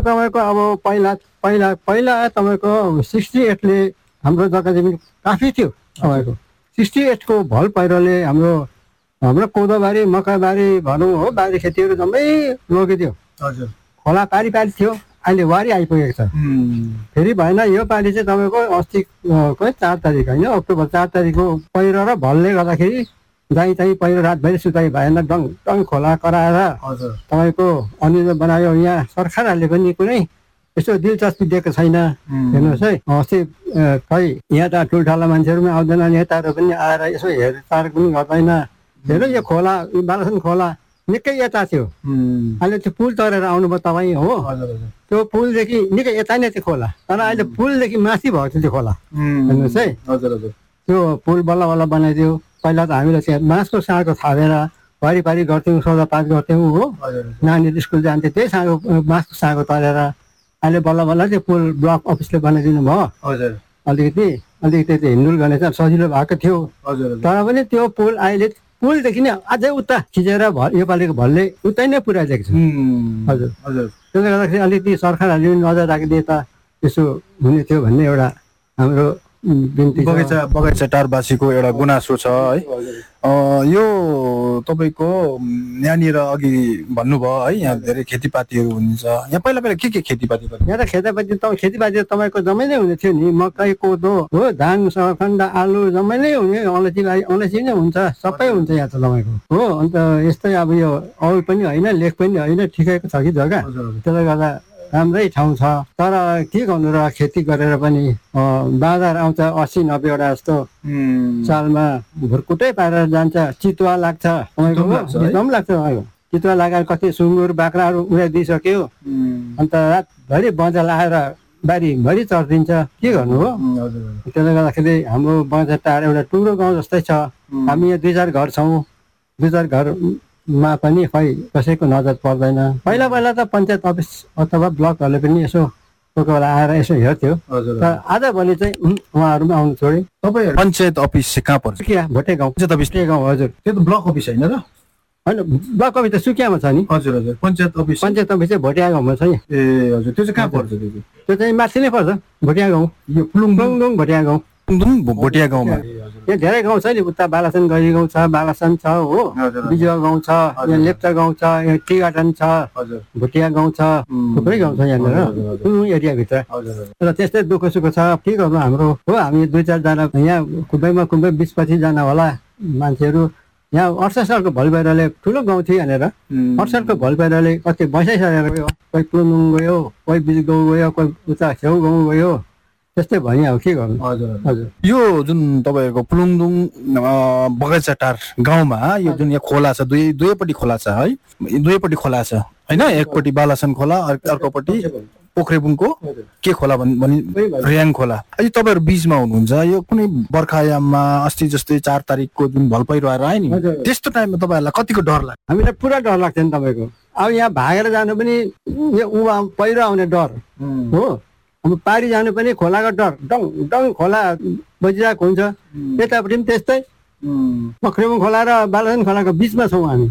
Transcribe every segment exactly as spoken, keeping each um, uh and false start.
तपाईँको अब पहिला पहिला पहिला तपाईँको सिक्सटी एटले हाम्रो जग्गा जमिन काफी थियो तपाईँको सिक्सटी एटको भल पहिरोले हाम्रो हाम्रो कोदोबारी मकैबारी भनौँ हो बारी खेतीहरू जम्मै लगिदियो। हजुर खोला पारी पारी थियो अहिले वारी आइपुगेको छ। फेरि भएन यो पालि चाहिँ तपाईँको अस्ति चार तारिक होइन अक्टोबर चार तारिकको पहिरो र भलले गर्दाखेरि जहीँ चाहिँ पहिरो रातभरि सुताइ भएन डङ डङ खोला कराएर तपाईँको अनिलो बनायो। यहाँ सरकारहरूले पनि कुनै यस्तो दिलचस्पी दिएको छैन। हेर्नुहोस् है अस्ति खै यहाँ त ठुल्ठुला मान्छेहरू पनि आउँदैन नेताहरू पनि आएर यसो हेरचाह पनि गर्दैन। हेर्नु यो खोला बालासन खोला निकै यता थियो अहिले त्यो पुल तरेर आउनुभयो तपाईँ हो त्यो पुलदेखि निकै यता नै थियो खोला तर अहिले पुलदेखि माथि भएको थियो त्यो खोला। हेर्नुहोस् है त्यो पुल बल्ल बल्ल बनाइदियो। पहिला त हामीले त्यहाँ बाँसको साँगो थालेर पारिपारि गर्थ्यौँ सौदापात गर्थ्यौँ हो नानीहरू स्कुल जान्थ्यो त्यही साँगो बाँसको साँगो तरेर अहिले बल्ल बल्ल त्यो पुल ब्लक अफिसले बनाइदिनु भयो। अलिकति अलिकति त्यो हिँडुल गर्ने चाहिँ सजिलो भएको थियो तर पनि त्यो पुल अहिले पुलदेखि नै अझै उता खिचेर भल योपालिको भलले उतै नै पुऱ्याइदिएको छ। हजुर हजुर त्यसले गर्दाखेरि अलिकति सरकारहरूले पनि नजर राखिदिए त यसो हुने थियो भन्ने एउटा हाम्रो बिन्ती। बगैँचा बगैँचा टारबासीको एउटा गुनासो छ है। यो तपाईँको यहाँनिर अघि भन्नुभयो है यहाँ धेरै खेतीपातीहरू हुन्छ। यहाँ पहिला पहिला के के खेतीपाती गर्छ? यहाँ त खेतीपाती त खेतीपाती तपाईँ जम्मै नै हुने थियो नि मकै कोदो हो धान सकरखण्ड आलु जम्मै नै हुने अलैँची अलैँची नै हुन्छ सबै हुन्छ यहाँ त तपाईँको हो। अन्त यस्तै अब यो औल पनि होइन लेख पनि होइन ठिकैको छ कि जग्गा त्यसले गर्दा राम्रै ठाउँ छ तर के गर्नु र खेती गरेर पनि बाजार आउँछ अस्सी नब्बेवटा जस्तो सालमा भुर्कुटै पारेर जान्छ। चितुवा लाग्छ तपाईँको एकदम लाग्छ तपाईँको चितुवा लगाएर कति सुँगुर बाख्राहरू उडाइदिइसक्यो अन्त रातभरि बजार आएर बारीभरि चर्दिन्छ के गर्नु हो। त्यसले गर्दाखेरि हाम्रो बजार टाढा एउटा टुङ्गो गाउँ जस्तै छ। हामी यहाँ दुई चार घर छौँ दुई चार घर मा पनि खै कसैको नजर पर्दैन। पहिला पहिला त पञ्चायत अफिस अथवा ब्लकहरूले पनि यसो कोही बेला आएर यसो हेर्थ्यो तर आजभोलि चाहिँ उहाँहरू पनि आउनु छोडे। तपाईँ पञ्चायत अफिस चाहिँ कहाँ पर्छ? सुकिया भोटे गाउँ पञ्चायत अफिस गाउँ। हजुर त्यो त ब्लक अफिस होइन र? होइन ब्लक अफिस त सुकियामा छ नि। हजुर हजुर पञ्चायत अफिस पञ्चायत अफिस चाहिँ भोटिया गाउँमा छ नि। ए हजुर त्यो चाहिँ कहाँ पर्छ? त्यो चाहिँ माथि नै पर्छ भोटिया गाउँ यो प्लुङदुङ भोटिया गाउँ भोटिया गाउँमा। यहाँ धेरै गाउँ छ नि उता बालासन गैरी गाउँ छ बालासन छ हो बिजुवा गाउँ छ यहाँ लेप्चा गाउँ छ यहाँ टी गार्डन छ भोटिया गाउँ छ थुप्रै गाउँ छ यहाँनिर प्लुङ एरियाभित्र। र त्यस्तै दुःख सुख छ के गर्नु हाम्रो हो हामी दुई चारजना यहाँ खुबै खुबै बिस पच्चिसजना होला मान्छेहरू। यहाँ अडसठ सालको भल पहिरोले ठुलो गाउँ थियो यहाँनिर अडसठको भल पहिरोले कति बसाइसकेर गयो कोही प्लुङ गयो कोही बिच गाउँ गयो कोही उता छेउ गाउँ गयो त्यस्तै भयो अब के गर्नु। हजुर हजुर यो जुन तपाईँको प्लुङदुङ बगैँचा टार गाउँमा यो जुन यहाँ खोला छ दुई दुवैपट्टि खोला छ है दुवैपट्टि खोला छ होइन एकपट्टि बालासन खोला अर्कोपट्टि पोखरेबुङको के खोला भनि रियाङ खोला। अहिले तपाईँहरू बिचमा हुनुहुन्छ यो कुनै बर्खायाममा अस्ति जस्तै चार तारिकको जुन भल पहिरो आएर आयो नि त्यस्तो टाइममा तपाईँहरूलाई कतिको डर लाग्छ? हामीलाई पुरा डर लाग्छ नि तपाईँको अब यहाँ भागेर जानु पनि यो उहाँ पहिरो आउने डर हो। अब पारी जानु पनि खोलाको डर डङ डङ खोला बजिरहेको हुन्छ यतापट्टि पनि त्यस्तै पोखरेबुङ खोला र बालासन खोलाको बिचमा छौँ हामी।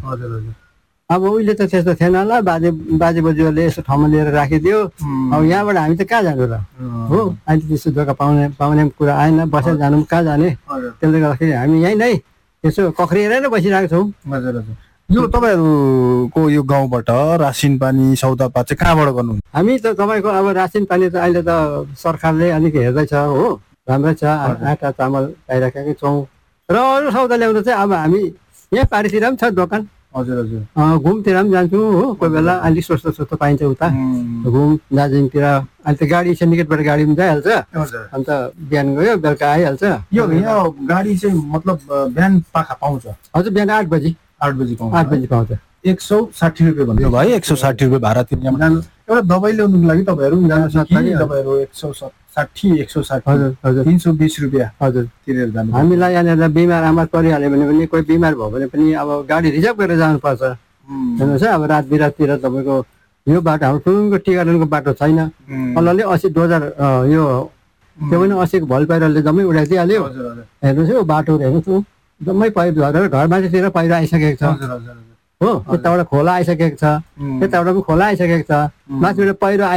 अब उहिले त त्यस्तो थिएन होला बाजे बाजे बोजूहरूले यसो ठाउँमा लिएर राखिदियो अब यहाँबाट हामी त कहाँ जानु र हो अहिले त्यस्तो जग्गा पाउने पाउने कुरा आएन बसेर जानु कहाँ जाने त्यसले गर्दाखेरि हामी यहीँ नै यसो कख्रिएर नै बसिरहेको छौँ। यो तपाईँहरूको यो गाउँबाट रासिन पानी सौदापात चाहिँ कहाँबाट गर्नुहुन्छ? हामी त तपाईँको अब रासिन पानी त अहिले त सरकारले अलिक हेर्दैछ हो राम्रै छ आँटा चामल पाइराखेकै छौँ र अरू सौदा ल्याउनु चाहिँ अब हामी यहाँ पारितिर पनि छ दोकान। हजुर हजुर घुमतिर पनि जान्छौँ हो कोही बेला अलिक सस्तो सस्तो पाइन्छ उता घुम दार्जिलिङतिर अहिले त गाडी सिन्डिकेटबाट गाडी पनि जाइहाल्छ अन्त बिहान गयो बेलुका आइहाल्छ। यो यहाँ गाडी चाहिँ मतलब बिहान पाखा पाउँछ? हजुर बिहान आठ बजी आठ बजी पाउँछ आठ बजी पाउँछ। एक सौ साठी रुपियाँ भन्नु भाइ एक सौ साठी रुपियाँ भाडा तिर्ने एउटा दबाई ल्याउनुको लागि तपाईँहरू तपाईँहरू एक सौ साठी एक सौ साठी हजुर हजुर तिन सौ बिस रुपियाँ हजुर तिरेर जानु। हामीलाई यहाँनिर बिमार आमार परिहाल्यो भने पनि कोही बिमार भयो भने पनि अब गाडी रिजर्भ गरेर जानुपर्छ। हेर्नुहोस् है अब रात बिराततिर तपाईँको यो बाटो हाम्रो टुङको टी गार्डनको बाटो छैन अलि अस्सी डोजर यो त्यो पनि अस्सीको भल पहिरोले जम्मै उडाइदिइहाल्यो। हेर्नुहोस् यो बाटोहरू हेर्नुहोस् जम्मै पहिरो झरेर घर माथितिर पहिरो आइसकेको छ हो यताबाट खोला आइसकेको छ यताबाट पनि खोला आइसकेको छ माथिबाट पहिरो